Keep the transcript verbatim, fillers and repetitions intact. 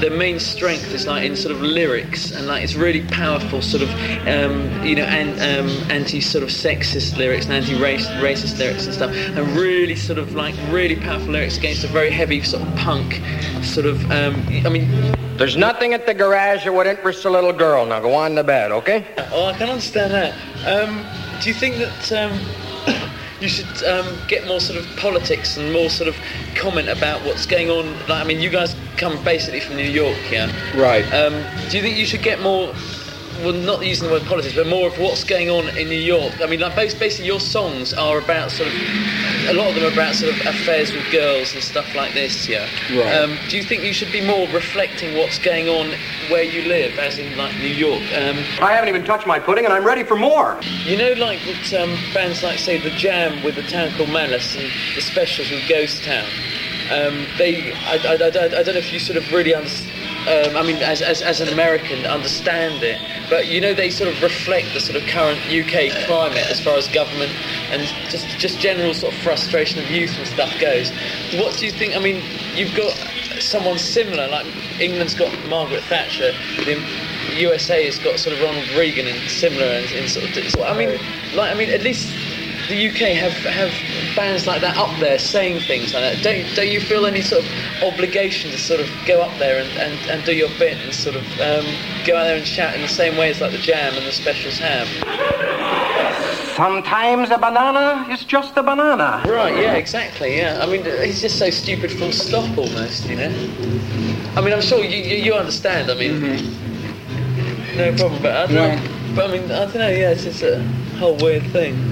their main strength is like in sort of lyrics, and like it's really powerful sort of um, you know and um, anti sort of sexist lyrics and anti-race racist lyrics and stuff, and really sort of like really powerful lyrics against a very heavy sort of punk sort of um, I mean. There's nothing at the garage that would interest a little girl. Now go on to bed, okay? Oh, I can understand that. Um, do you think that um, you should um, get more sort of politics and more sort of comment about what's going on? Like, I mean, you guys come basically from New York, yeah? Right. Um, do you think you should get more, well, not using the word politics, but more of what's going on in New York? I mean, like, basically your songs are about sort of, a lot of them are about sort of affairs with girls and stuff like this, yeah? Right. Um, do you think you should be more reflecting what's going on where you live, as in, like, New York? Um, I haven't even touched my pudding and I'm ready for more. You know, like, with um, bands like, say, The Jam with A Town Called Malice and The Specials with Ghost Town, um, they, I, I, I, don't, I don't know if you sort of really understand, um, I mean, as, as as an American, understand it, but you know, they sort of reflect the sort of current U K climate as far as government and just just general sort of frustration of youth and stuff goes. What do you think? I mean, you've got someone similar, like England's got Margaret Thatcher, the U S A has got sort of Ronald Reagan and similar in, in sort of. So, I mean, like I mean, at least the U K have have bands like that up there saying things like that. Don't don't you feel any sort of obligation to sort of go up there and, and, and do your bit and sort of um, go out there and shout in the same way as like the Jam and the Specials have? Sometimes a banana is just a banana. Right, yeah, exactly, yeah. I mean, he's just so stupid full stop almost, you know? I mean, I'm sure you you, you understand, I mean, mm-hmm. no problem, but I don't yeah. know, but I mean, I don't know, yeah, it's just a whole weird thing.